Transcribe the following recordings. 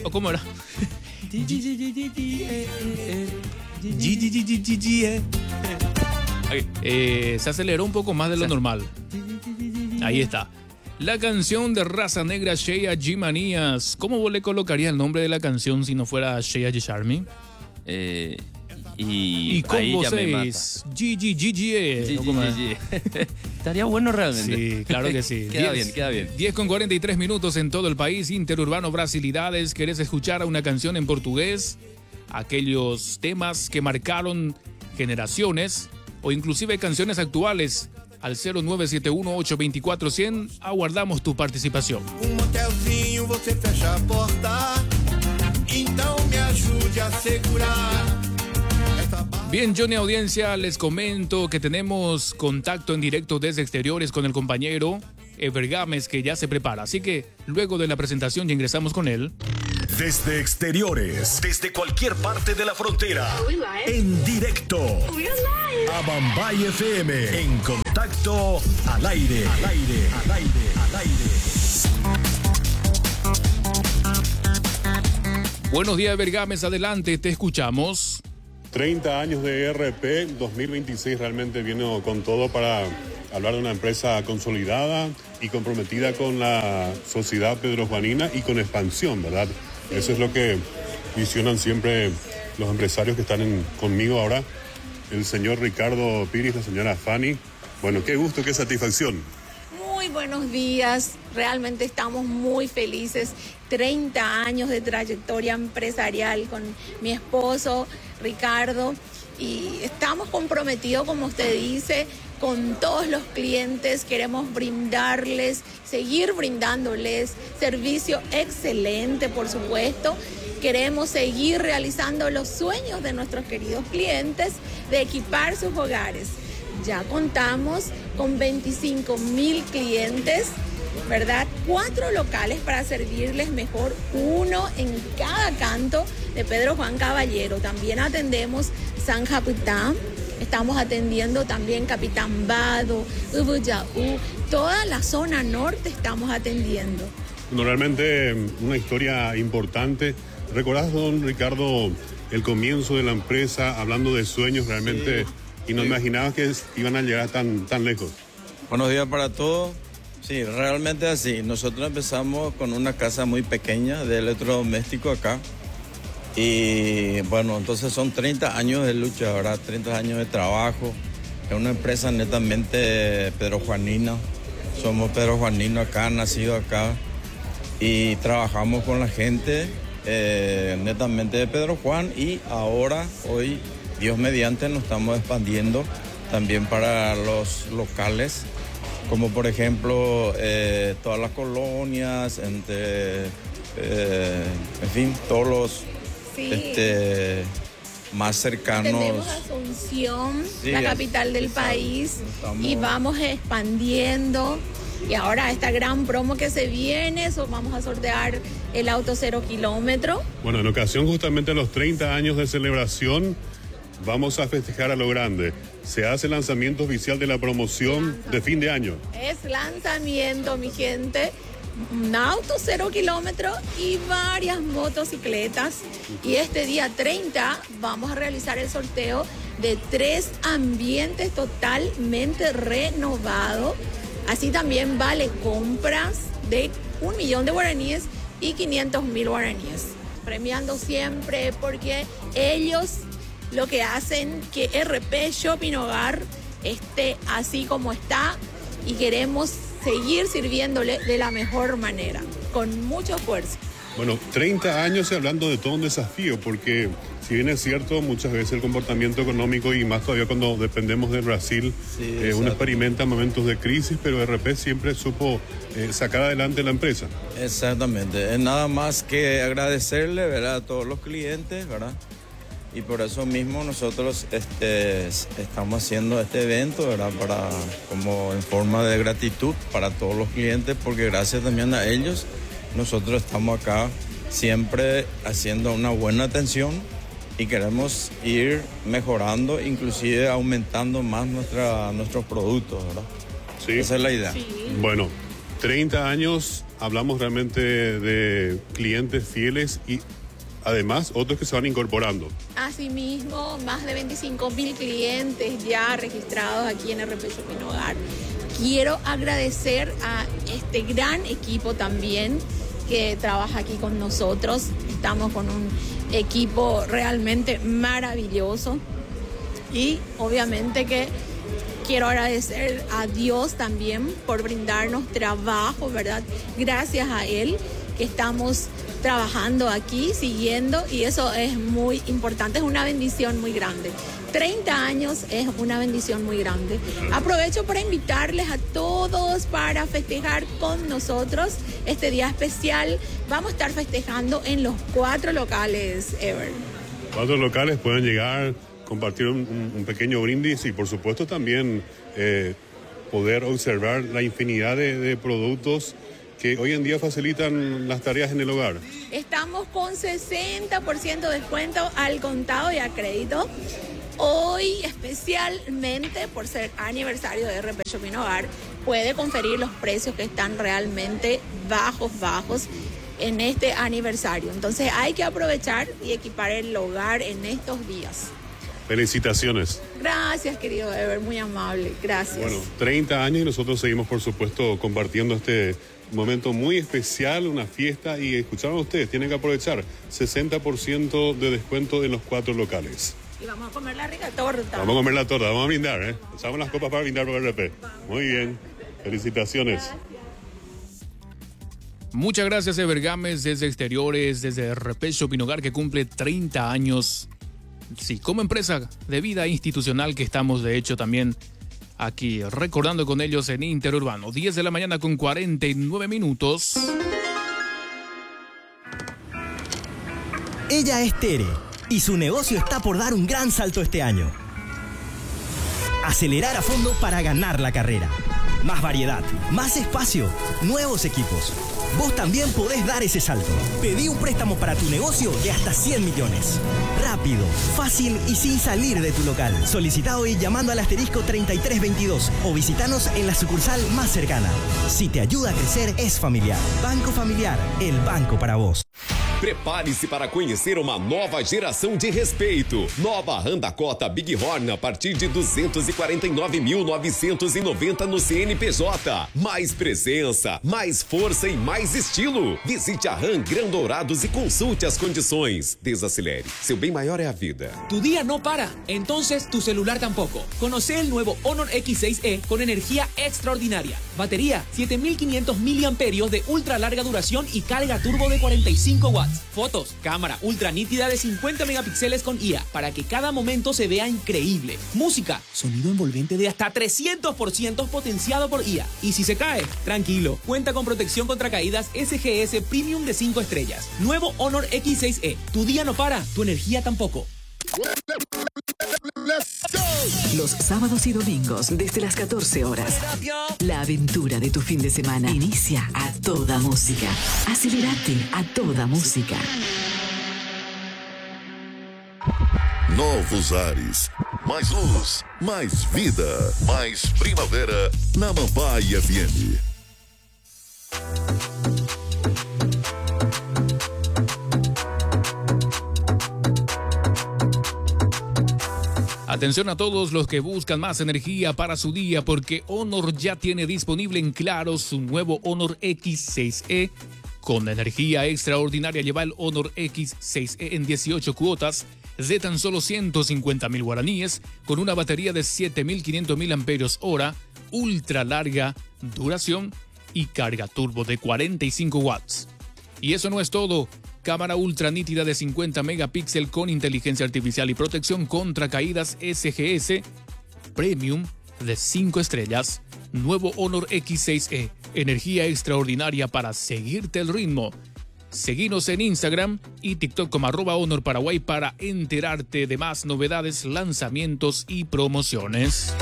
¿O cómo era? Se aceleró un poco más de lo normal. Ahí está. La canción de Raza Negra, Shea G Manías. ¿Cómo vos le colocarías el nombre de la canción si no fuera Shea G Charmy? Y con vos ya me mata. GG. Estaría bueno realmente. Sí, claro que sí. Queda bien. 10:43 minutos en todo el país. Interurbano Brasilidades. ¿Querés escuchar una canción en portugués? Aquellos temas que marcaron generaciones o inclusive canciones actuales. Al 0971-824-100 aguardamos tu participación. Motelzinho, você fecha a porta, então me ajude a segurar. Bien, Johnny Audiencia, les comento que tenemos contacto en directo desde exteriores con el compañero Ever Gámez, que ya se prepara. Así que luego de la presentación ya ingresamos con él. Desde exteriores, desde cualquier parte de la frontera, en directo, a Bambay FM, en contacto al aire. Buenos días, Ever Gámez, adelante, te escuchamos. 30 años de ERP, 2026 realmente vino con todo para hablar de una empresa consolidada y comprometida con la sociedad pedrojuanina y con expansión, ¿verdad? Eso es lo que visionan siempre los empresarios que están conmigo ahora, el señor Ricardo Piris, la señora Fanny. Bueno, qué gusto, qué satisfacción. Muy buenos días, realmente estamos muy felices. 30 años de trayectoria empresarial con mi esposo Ricardo y estamos comprometidos, como usted dice, con todos los clientes. Queremos seguir brindándoles servicio excelente, por supuesto. Queremos seguir realizando los sueños de nuestros queridos clientes de equipar sus hogares. Ya contamos con 25,000 clientes, ¿verdad? 4 locales para servirles mejor, uno en cada canto de Pedro Juan Caballero. También atendemos San Capitán, estamos atendiendo también Capitán Vado, Ubuyaú, toda la zona norte estamos atendiendo. Bueno, realmente una historia importante. ¿Recordás, don Ricardo, el comienzo de la empresa, hablando de sueños realmente, y no imaginabas que iban a llegar tan lejos? Buenos días para todos. Sí, realmente así. Nosotros empezamos con una casa muy pequeña de electrodoméstico acá. Y bueno, entonces son 30 años de lucha, ¿verdad? 30 años de trabajo. Es una empresa netamente pedrojuanina. Somos pedrojuaninos acá, nacidos acá. Y trabajamos con la gente netamente de Pedro Juan. Y ahora, hoy, Dios mediante, nos estamos expandiendo también para los locales. Como por ejemplo, todas las colonias, en fin, todos los más cercanos. Tenemos Asunción, la capital del país, y vamos expandiendo. Y ahora esta gran promo que se viene, vamos a sortear el auto 0 kilómetro. Bueno, en ocasión justamente de los 30 años de celebración, vamos a festejar a lo grande. Se hace el lanzamiento oficial de la promoción de fin de año. Es lanzamiento, mi gente. Un auto 0 kilómetro y varias motocicletas. Y este día 30 vamos a realizar el sorteo de 3 ambientes totalmente renovados. Así también vale compras de 1 millón de guaraníes y 500,000 guaraníes. Premiando siempre porque ellos lo que hacen que RP Shopping Hogar esté así como está y queremos seguir sirviéndole de la mejor manera, con mucho esfuerzo. Bueno, 30 años y hablando de todo un desafío, porque si bien es cierto, muchas veces el comportamiento económico y más todavía cuando dependemos de Brasil, uno experimenta momentos de crisis, pero RP siempre supo sacar adelante la empresa. Exactamente, es nada más que agradecerle, ¿verdad?, a todos los clientes, ¿verdad? Y por eso mismo nosotros estamos haciendo este evento, ¿verdad?, como en forma de gratitud para todos los clientes, porque gracias también a ellos nosotros estamos acá siempre haciendo una buena atención y queremos ir mejorando, inclusive aumentando más nuestros productos, ¿verdad? Sí. Esa es la idea. Sí. Bueno, 30 años hablamos realmente de clientes fieles y además otros que se van incorporando. Asimismo, más de 25.000 clientes ya registrados aquí en RP Shopping Hogar. Quiero agradecer a este gran equipo también que trabaja aquí con nosotros. Estamos con un equipo realmente maravilloso y obviamente que quiero agradecer a Dios también por brindarnos trabajo, ¿verdad? Gracias a Él que estamos trabajando aquí, siguiendo, y eso es muy importante, es una bendición muy grande. 30 años es una bendición muy grande. Aprovecho para invitarles a todos para festejar con nosotros este día especial. Vamos a estar festejando en los 4 locales, Ever. 4 locales pueden llegar, compartir un pequeño brindis y por supuesto también poder observar la infinidad de productos que hoy en día facilitan las tareas en el hogar. Estamos con 60% de descuento al contado y a crédito. Hoy, especialmente por ser aniversario de RP Shopping Hogar, puede conferir los precios que están realmente bajos en este aniversario. Entonces hay que aprovechar y equipar el hogar en estos días. Felicitaciones. Gracias, querido Ever, muy amable. Gracias. Bueno, 30 años y nosotros seguimos, por supuesto, compartiendo este momento muy especial, una fiesta, y escucharon ustedes, tienen que aprovechar 60% de descuento en los 4 locales. Y vamos a comer la rica torta. Vamos a comer la torta, vamos a brindar, Usamos las copas para brindar por RP. Muy bien, felicitaciones. Muchas gracias, Ever Gámez, desde Exteriores, desde RP Shopping Hogar, que cumple 30 años. Sí, como empresa de vida institucional que estamos, de hecho, también aquí recordando con ellos en Interurbano. 10 de la mañana con 49 minutos. Ella es Tere y su negocio está por dar un gran salto este año. Acelerar a fondo para ganar la carrera. Más variedad, más espacio, nuevos equipos. Vos también podés dar ese salto. Pedí un préstamo para tu negocio de hasta 100 millones. Rápido, fácil y sin salir de tu local. Solicita hoy llamando al asterisco 3322 o visitanos en la sucursal más cercana. Si te ayuda a crecer, es Familiar. Banco Familiar, el banco para vos. Prepare-se para conhecer uma nova geração de respeito. Nova Honda Cota Big Horn a partir de 249.990 no CNPJ. Mais presença, mais força e mais estilo. Visite a RAM Gran Dourados e consulte as condições. Desacelere. Seu bem maior é a vida. Tu día no para, entonces tu celular tampoco. Conoce el nuevo Honor X6E con energía extraordinaria. Batería 7500 miliamperios de ultra larga duración y carga turbo de 45 watts. Fotos, cámara ultra nítida de 50 megapíxeles con IA para que cada momento se vea increíble. Música, sonido envolvente de hasta 300% potenciado por IA. Y si se cae, tranquilo, cuenta con protección contra caídas SGS Premium de 5 estrellas. Nuevo Honor X6E. Tu día no para, tu energía tampoco. Los sábados y domingos desde las 14 horas. La aventura de tu fin de semana inicia a toda música. Acelerate a toda música. Novos ares, mais luz, mais vida, mais primavera na Mambai FM. Atención a todos los que buscan más energía para su día, porque Honor ya tiene disponible en Claro su nuevo Honor X6E. Con energía extraordinaria, lleva el Honor X6E en 18 cuotas de tan solo 150.000 guaraníes, con una batería de 7.500 mAh, ultra larga duración y carga turbo de 45 watts. Y eso no es todo. Cámara ultra nítida de 50 megapíxeles con inteligencia artificial y protección contra caídas SGS Premium de 5 estrellas. Nuevo Honor X6E. Energía extraordinaria para seguirte el ritmo. Seguinos en Instagram y TikTok como @HonorParaguay para enterarte de más novedades, lanzamientos y promociones.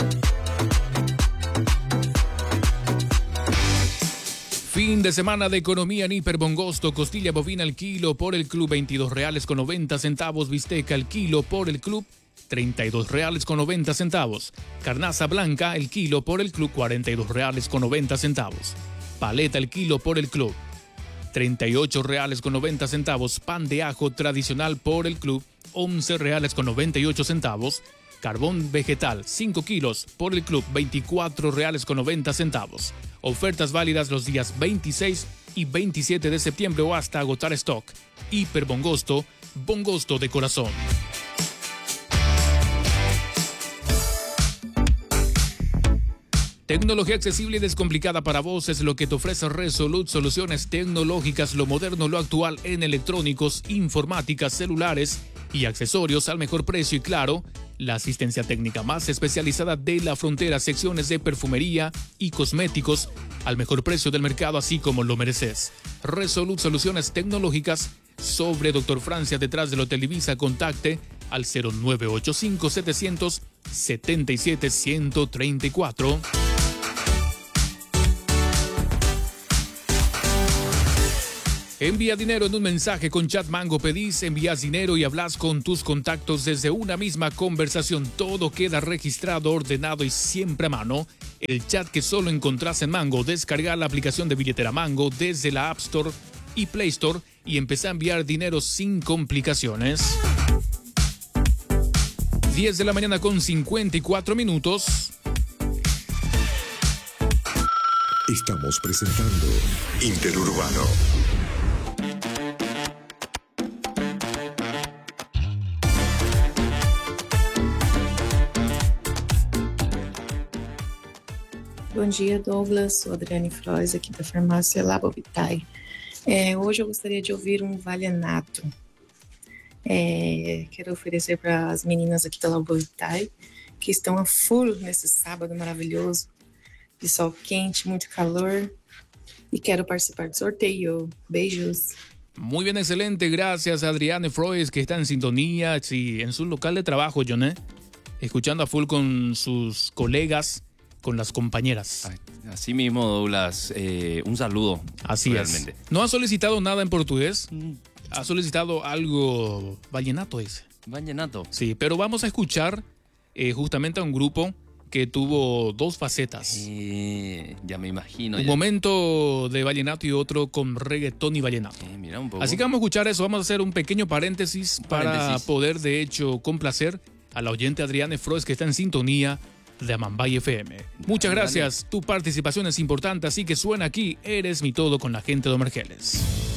Fin de semana de economía en Hiperbongosto. Costilla bovina al kilo por el club, 22 reales con 90 centavos. Bisteca al kilo por el club, 32 reales con 90 centavos. Carnaza blanca el kilo por el club, 42 reales con 90 centavos. paleta el kilo por el club. 38 reales con 90 centavos. Pan de ajo tradicional por el club. 11 reales con 98 centavos. Carbón vegetal 5 kilos por el club. 24 reales con 90 centavos. Ofertas válidas los días 26 y 27 de septiembre o hasta agotar stock. Hiper Bongosto, Bongosto de corazón. Tecnología accesible y descomplicada para vos es lo que te ofrece Resolute Soluciones Tecnológicas, lo moderno, lo actual en electrónicos, informática, celulares y accesorios al mejor precio y claro, la asistencia técnica más especializada de la frontera, secciones de perfumería y cosméticos al mejor precio del mercado, así como lo mereces. Resolute Soluciones Tecnológicas sobre Dr. Francia detrás del Hotel Ibiza, contacte al 0985 777 134. Envía dinero en un mensaje con Chat Mango. Pedís, envías dinero y hablas con tus contactos desde una misma conversación. Todo queda registrado, ordenado y siempre a mano. El chat que solo encontrás en Mango. Descarga la aplicación de billetera Mango desde la App Store y Play Store y empezá a enviar dinero sin complicaciones. 10 de la mañana con 54 minutos. Estamos presentando Interurbano. Bom dia, Douglas. Sou Adriane Frois, aqui da farmácia Labo Vitae. Hoje eu gostaria de ouvir um vallenato. Quero oferecer para as meninas aqui da Labo Vitae, que estão a full nesse sábado maravilhoso, de sol quente, muito calor, e quero participar do sorteio. Beijos. Muy bien, excelente. Gracias a Adriane Frois, que está en sintonía, sí, en su local de trabajo, Joné, escuchando a full con sus colegas, con las compañeras. Así mismo, Douglas, un saludo. Así realmente. Es. ¿No ha solicitado nada en portugués? Ha solicitado algo vallenato ese. Vallenato. Sí, pero vamos a escuchar justamente a un grupo que tuvo dos facetas. Ya me imagino. Un momento de vallenato y otro con reggaetón y vallenato. Mira un poco. Así que vamos a escuchar eso. Vamos a hacer un pequeño paréntesis para poder, de hecho, complacer a la oyente Adriane Frois, que está en sintonía de Amambay FM. Muchas gracias. Tu participación es importante, así que suena aquí Eres mi todo con la gente de Omergeles.